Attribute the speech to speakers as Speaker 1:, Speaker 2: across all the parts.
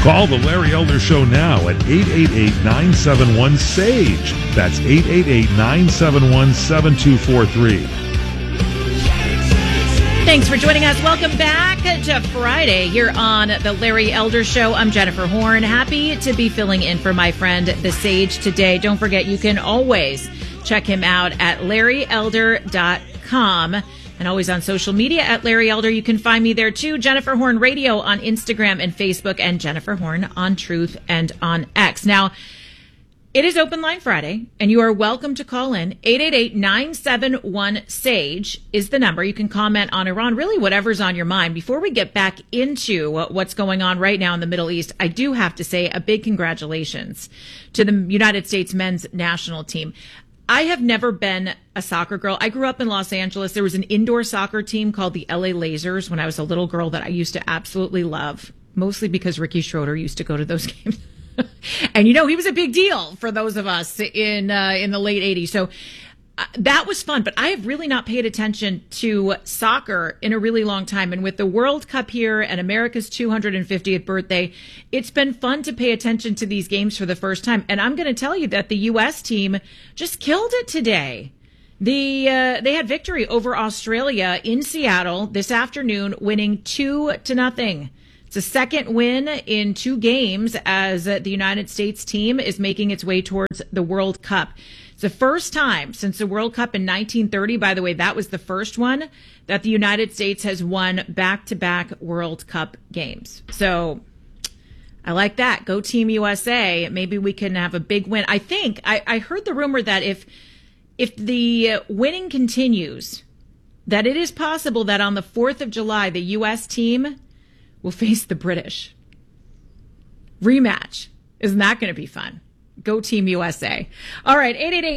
Speaker 1: Call the Larry Elder Show now at 888-971-SAGE. That's 888-971-7243.
Speaker 2: Thanks for joining us. Welcome back to Friday here on the Larry Elder Show. I'm Jennifer Horn. Happy to be filling in for my friend, the Sage, today. Don't forget, you can always check him out at LarryElder.com. And always on social media at Larry Elder. You can find me there too. Jennifer Horn Radio on Instagram and Facebook, and Jennifer Horn on Truth and on X. Now, it is Open Line Friday, and you are welcome to call in. 888-971-SAGE is the number. You can comment on Iran, really whatever's on your mind. Before we get back into what's going on right now in the Middle East, I do have to say a big congratulations to the United States men's national team. I have never been a soccer girl. I grew up in Los Angeles. There was an indoor soccer team called the LA Lasers when I was a little girl that I used to absolutely love, mostly because Ricky Schroeder used to go to those games. And, you know, he was a big deal for those of us in the late 80s. So that was fun. But I have really not paid attention to soccer in a really long time. And with the World Cup here and America's 250th birthday, it's been fun to pay attention to these games for the first time. And I'm going to tell you that the U.S. team just killed it today. They had victory over Australia in Seattle this afternoon, winning 2-0. It's a second win in 2 games as the United States team is making its way towards the World Cup. It's the first time since the World Cup in 1930, by the way, that was the first one, that the United States has won back-to-back World Cup games. So I like that. Go Team USA. Maybe we can have a big win. I think, I heard the rumor that if the winning continues, that it is possible that on the 4th of July, the U.S. team will face the British. Rematch. Isn't that going to be fun? Go Team USA. All right,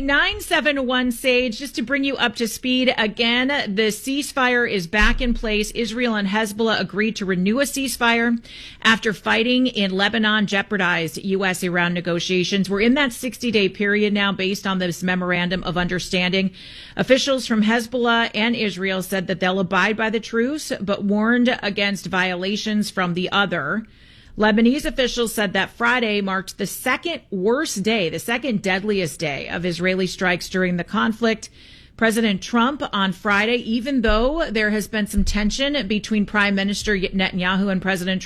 Speaker 2: 888-971-SAGE. Just to bring you up to speed again, the ceasefire is back in place. Israel and Hezbollah agreed to renew a ceasefire after fighting in Lebanon jeopardized U.S.-Iran negotiations. We're in that 60-day period now based on this memorandum of understanding. Officials from Hezbollah and Israel said that they'll abide by the truce, but warned against violations from the other. Lebanese officials said that Friday marked the second worst day, the second deadliest day of Israeli strikes during the conflict. President Trump on Friday, even though there has been some tension between Prime Minister Netanyahu and President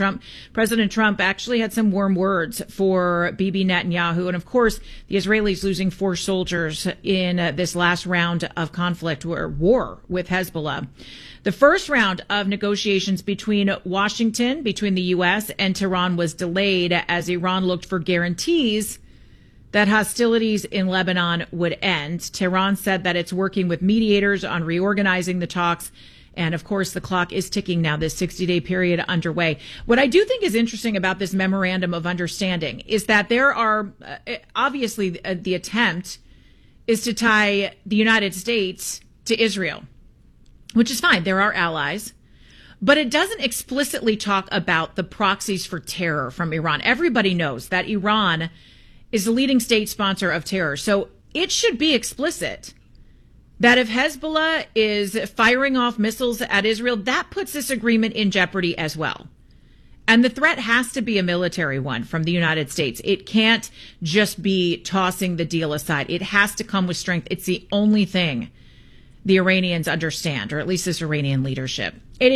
Speaker 2: Trump actually had some warm words for Bibi Netanyahu. And of course, the Israelis losing 4 soldiers in this last round of conflict or war with Hezbollah. The first round of negotiations between Washington, between the U.S. and Tehran was delayed as Iran looked for guarantees that hostilities in Lebanon would end. Tehran said that it's working with mediators on reorganizing the talks. And of course, the clock is ticking now, this 60-day period underway. What I do think is interesting about this memorandum of understanding is that there are, obviously, the attempt is to tie the United States to Israel, which is fine. They're our allies. But it doesn't explicitly talk about the proxies for terror from Iran. Everybody knows that Iran is the leading state sponsor of terror. So it should be explicit that if Hezbollah is firing off missiles at Israel, that puts this agreement in jeopardy as well. And the threat has to be a military one from the United States. It can't just be tossing the deal aside. It has to come with strength. It's the only thing the Iranians understand, or at least this Iranian leadership.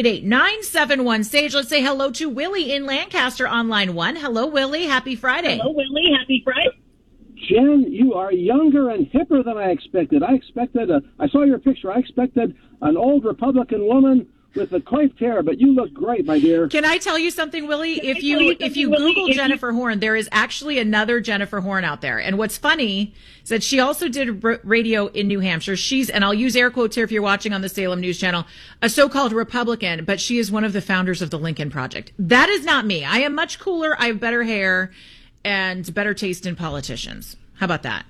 Speaker 2: 888-971-SAGE. Let's say hello to Willie in Lancaster on line 1. Hello, Willie. Happy Friday.
Speaker 3: Hello, Willie. Happy Friday.
Speaker 4: Jen, you are younger and hipper than I expected. I saw your picture. I expected an old Republican woman with a coiffed hair, but you look great, my dear.
Speaker 2: Can I tell you something, Willie? If you Google Jennifer Horn, there is actually another Jennifer Horn out there. And what's funny is that she also did radio in New Hampshire. She's, and I'll use air quotes here if you're watching on the Salem News Channel, a so-called Republican, but she is one of the founders of the Lincoln Project. That is not me. I am much cooler. I have better hair and better taste in politicians. How about that?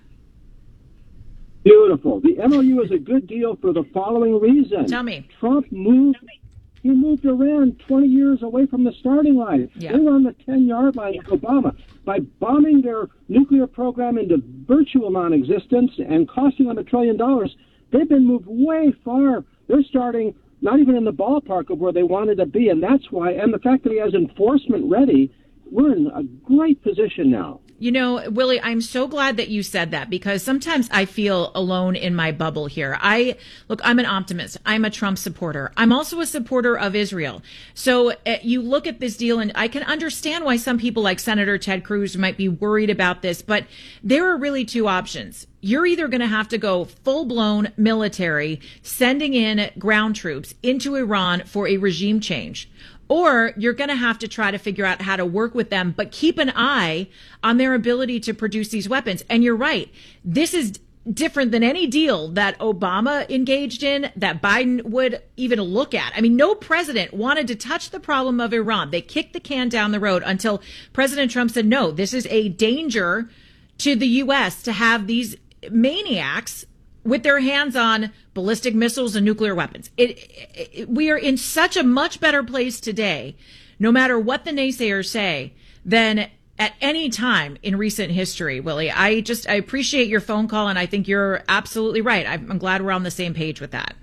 Speaker 4: Beautiful. The MOU is a good deal for the following reason.
Speaker 2: Tell me.
Speaker 4: Trump moved Iran 20 years away from the starting line.
Speaker 2: Yeah.
Speaker 4: They were on the 10-yard line with Obama. By bombing their nuclear program into virtual non-existence and costing them $1 trillion, they've been moved way far. They're starting not even in the ballpark of where they wanted to be, and that's why. And the fact that he has enforcement ready, we're in a great position now.
Speaker 2: You know, Willie, I'm so glad that you said that, because sometimes I feel alone in my bubble here. I'm an optimist. I'm a Trump supporter. I'm also a supporter of Israel. So you look at this deal, and I can understand why some people like Senator Ted Cruz might be worried about this, but there are really two options. You're either going to have to go full-blown military, sending in ground troops into Iran for a regime change, or you're going to have to try to figure out how to work with them, but keep an eye on their ability to produce these weapons. And you're right. This is different than any deal that Obama engaged in, that Biden would even look at. I mean, no president wanted to touch the problem of Iran. They kicked the can down the road until President Trump said, no, this is a danger to the U.S. to have these maniacs with their hands on ballistic missiles and nuclear weapons. We are in such a much better place today, no matter what the naysayers say, than at any time in recent history, Willie. I appreciate your phone call, and I think you're absolutely right. I'm glad we're on the same page with that.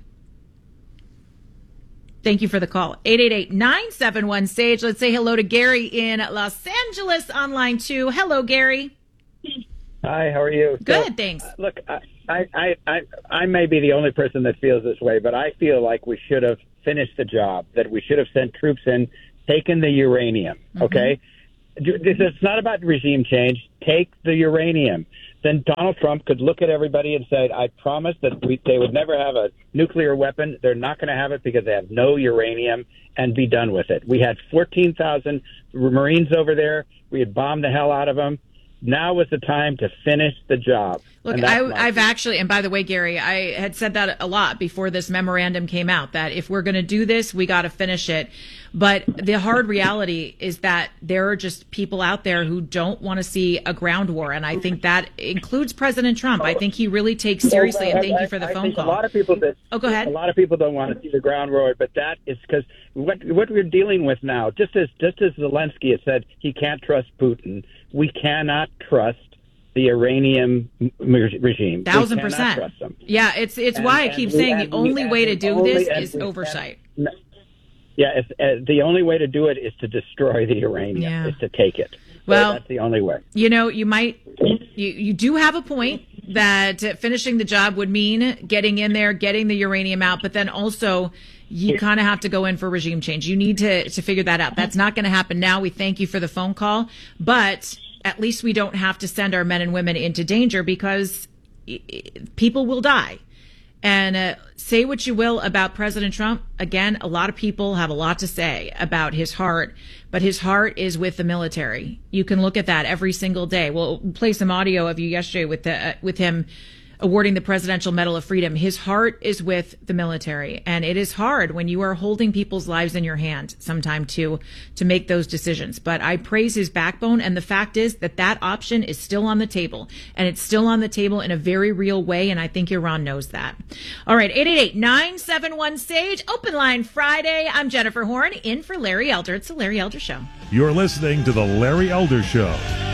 Speaker 2: Thank you for the call. 888-971-SAGE. Let's say hello to Gary in Los Angeles on line 2. Hello, Gary.
Speaker 3: Hi, how are you?
Speaker 2: Good, thanks.
Speaker 3: Look, I may be the only person that feels this way, but I feel like we should have finished the job, that we should have sent troops in, taken the uranium, okay? It's not about regime change. Take the uranium. Then Donald Trump could look at everybody and say, I promise that they would never have a nuclear weapon. They're not going to have it because they have no uranium, and be done with it. We had 14,000 Marines over there. We had bombed the hell out of them. Now was the time to finish the job.
Speaker 2: Look, I've actually, and by the way, Gary, I had said that a lot before this memorandum came out, that if we're going to do this, we got to finish it. But the hard reality is that there are just people out there who don't want to see a ground war. And I think that includes President Trump. I think he really takes seriously, and thank you for the phone call.
Speaker 3: A lot of people
Speaker 2: go ahead.
Speaker 3: A lot of people don't want to see the ground war, but that is because what we're dealing with now, just as Zelensky has said, he can't trust Putin. We cannot trust the Iranian regime.
Speaker 2: 1,000%. Yeah, it's why I keep saying the only way to do this is oversight.
Speaker 3: Yeah, the only way to do it is to destroy the uranium, is to take it.
Speaker 2: Well,
Speaker 3: that's the only way.
Speaker 2: You know, you do have a point that finishing the job would mean getting in there, getting the uranium out, but then also you kind of have to go in for regime change. You need to figure that out. That's not going to happen now. We thank you for the phone call, but at least we don't have to send our men and women into danger, because people will die. And say what you will about President Trump. Again, a lot of people have a lot to say about his heart, but his heart is with the military. You can look at that every single day. We'll play some audio of you yesterday with him awarding the Presidential Medal of Freedom. His heart is with the military, and it is hard when you are holding people's lives in your hand sometime to make those decisions. But I praise his backbone, and the fact is that option is still on the table, and it's still on the table in a very real way, and I think Iran knows that. All right, 888-971-SAGE, Open Line Friday. I'm Jennifer Horn, in for Larry Elder. It's the Larry Elder Show.
Speaker 1: You're listening to The Larry Elder Show.